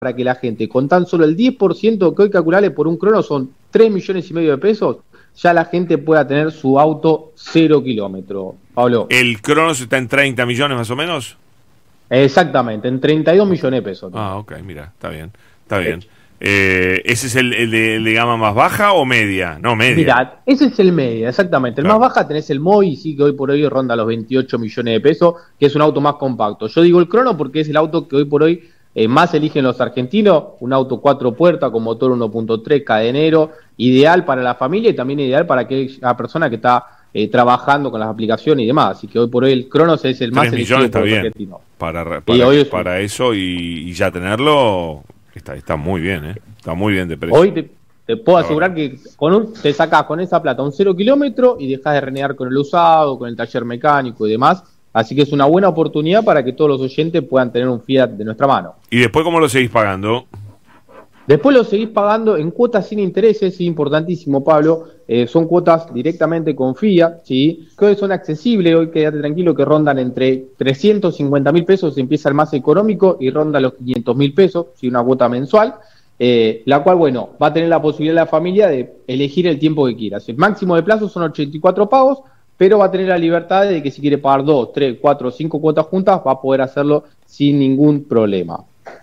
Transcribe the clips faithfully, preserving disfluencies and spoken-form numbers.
para que la gente, con tan solo el diez por ciento que hoy calcularle por un crono son tres millones y medio de pesos, ya la gente pueda tener su auto cero kilómetro. Pablo. ¿El crono está en treinta millones más o menos? Exactamente, en treinta y dos millones de pesos. Ah, ok, mira, está bien, está bien. Eh, ¿Ese es el, el, de, el de gama más baja o media? No, media. Mira, ese es el media, exactamente. El Claro. más baja tenés el Moy, sí, que hoy por hoy ronda los veintiocho millones de pesos, que es un auto más compacto. Yo digo el Crono porque es el auto que hoy por hoy eh, más eligen los argentinos, un auto cuatro puertas con motor uno punto tres, cadenero, ideal para la familia y también ideal para aquella persona que está eh, trabajando con las aplicaciones y demás. Así que hoy por hoy el Cronos es el más tres elegido millones por está los bien. argentinos. Para, Y para, hoy es- para eso y, y ya tenerlo, está, está muy bien, ¿eh? Está muy bien de precio. Hoy te, te puedo La asegurar que con un, te sacás con esa plata un cero kilómetro y dejás de renegar con el usado, con el taller mecánico y demás. Así que es una buena oportunidad para que todos los oyentes puedan tener un Fiat de nuestra mano. ¿Y después cómo lo seguís pagando? Después lo seguís pagando en cuotas sin intereses, sí, importantísimo, Pablo. Eh, son cuotas directamente con Fiat, ¿sí? Que hoy son accesibles, hoy quédate tranquilo que rondan entre trescientos cincuenta mil pesos, empieza el más económico, y ronda los quinientos mil pesos, ¿sí? Una cuota mensual, eh, la cual, bueno, va a tener la posibilidad la familia de elegir el tiempo que quieras. El máximo de plazo son ochenta y cuatro pagos, pero va a tener la libertad de que si quiere pagar dos, tres, cuatro, cinco cuotas juntas, va a poder hacerlo sin ningún problema.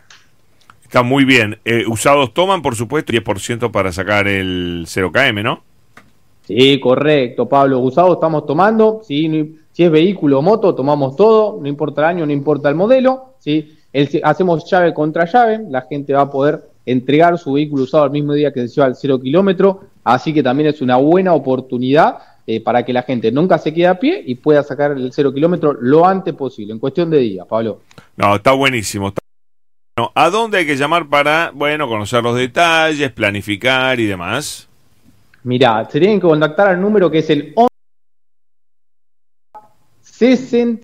Está muy bien. Eh, usados toman, por supuesto, diez por ciento para sacar el cero kilómetros, ¿no? Sí, correcto, Pablo. Usado estamos tomando, ¿sí? No- si es vehículo o moto, tomamos todo, no importa el año, no importa el modelo, ¿sí? El- hacemos llave contra llave, la gente va a poder entregar su vehículo usado el mismo día que se lleva al cero kilómetro, así que también es una buena oportunidad eh, para que la gente nunca se quede a pie y pueda sacar el cero kilómetro lo antes posible, en cuestión de días, Pablo. No, está buenísimo. Está... No, ¿a dónde hay que llamar para, bueno, conocer los detalles, planificar y demás? Mirá, se tienen que contactar al número que es el once sesenta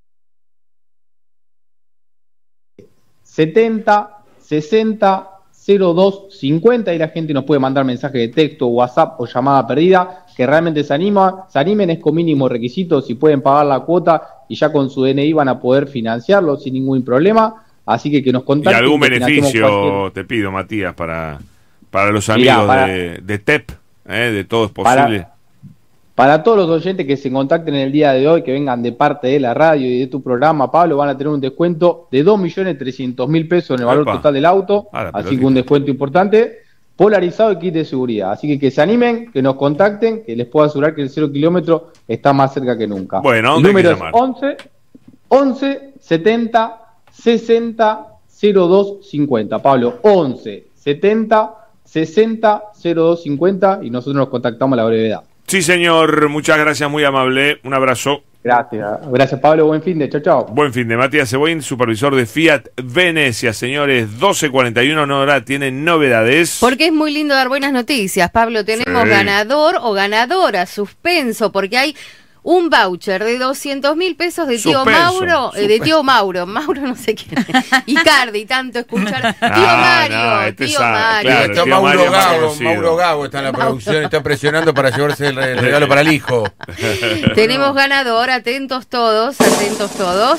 setenta sesenta cero dos cincuenta y la gente nos puede mandar mensaje de texto, WhatsApp o llamada perdida, que realmente se anima, se animen, es con mínimos requisitos, si pueden pagar la cuota y ya con su D N I van a poder financiarlo sin ningún problema, así que que nos ¿Y contacten. algún que financiemos beneficio, cualquier- te pido, Matías, para, para los Mirá, amigos para- de, de T E P? ¿Eh? De todo es Para- posible. Para todos los oyentes que se contacten en el día de hoy, que vengan de parte de la radio y de tu programa, Pablo, van a tener un descuento de dos millones trescientos mil pesos en el valor Epa. total del auto, Ah, la así que pelotita. un descuento importante, polarizado y kit de seguridad. Así que que se animen, que nos contacten, que les puedo asegurar que el cero kilómetro está más cerca que nunca. Bueno, ¿a el dónde hay que número es llamar? once, once setenta sesenta cero dos cincuenta. Pablo, once setenta sesenta cero dos cincuenta y nosotros nos contactamos a la brevedad. Sí, señor, muchas gracias, muy amable. Un abrazo. Gracias, gracias Pablo, buen fin de chao, chao. Buen fin de Matías Ceboín, supervisor de Fiat Venecia. Señores, doce cuarenta y uno, Nora, tienen novedades. Porque es muy lindo dar buenas noticias, Pablo. Tenemos Sí. ganador o ganadora, suspenso, porque hay un voucher de doscientos mil pesos de tío Suspenso, Mauro, eh, de tío Mauro, Mauro no sé quién es, Icardi, tanto escuchar, tío Ah, Mario, no, este tío sabe, Mario. claro. Está tío Mauro Mario es más Gago, conocido. Mauro Gago está en la producción, está presionando para llevarse el, re- el regalo para el hijo. Tenemos ganador, atentos todos, atentos todos.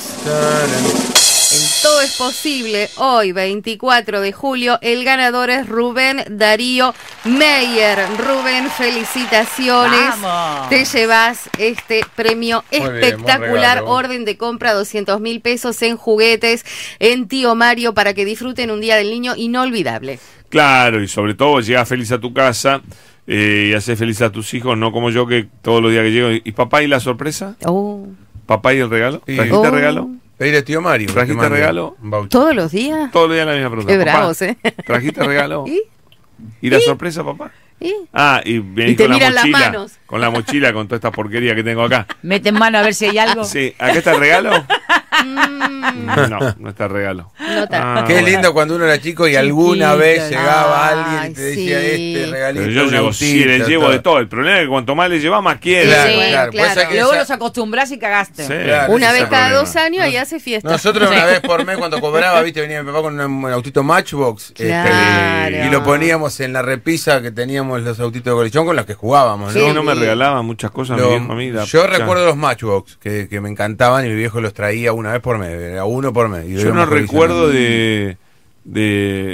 En Todo es Posible, hoy veinticuatro de julio, el ganador es Rubén Darío Meyer. Rubén, felicitaciones. ¡Vamos! Te llevas este premio Muy bien, buen espectacular, regalo. orden de compra doscientos mil pesos en juguetes en Tío Mario para que disfruten un día del niño inolvidable. Claro, y sobre todo llegas feliz a tu casa eh, y haces feliz a tus hijos, no como yo que todos los días que llego. ¿Y papá y la sorpresa? Oh. ¿Papá y el regalo? Sí. ¿Trajiste Oh. regalo? Pedirle a tío Mario. que ¿Trajiste te mande regalo? un voucher. ¿Todos los días? Todos los días la misma pregunta. Qué Papá, bravos, ¿eh? ¿trajiste regalo? ¿Y? ¿Y la sorpresa, papá? ¿Y? Ah, y venís Y te con la miran las mochila. manos. Con la mochila, con toda esta porquería que tengo acá. Mete en mano a ver si hay algo. Sí, ¿acá está el regalo? Mm, No, no está el regalo. no está. Ah, Qué bueno. lindo cuando uno era chico y alguna Chiquito, vez llegaba ay, alguien y te decía sí. este regalito. Pero yo un llevo, autito, sí, le llevo todo. de todo. El problema es que cuanto más le llevas, más quiere. Claro, Sí, claro. claro. Pues hay que Luego esa- los acostumbras y cagaste. Sí, Claro, Una ese vez es el cada problema. dos años ahí hace fiesta. Nosotros una vez por mes cuando cobraba, viste, venía mi papá con un, un autito Matchbox este, Claro. y lo poníamos en la repisa que teníamos los autitos de colección con los que jugábamos, Sí, ¿no? no me Sí. regalaban muchas cosas, Lo- mi viejo, a mí, la- yo ya. recuerdo los Matchbox que, que me encantaban y mi viejo los traía una vez por mes, era uno por mes. Y lo Yo no íbamos recuerdo coleccionando. de, de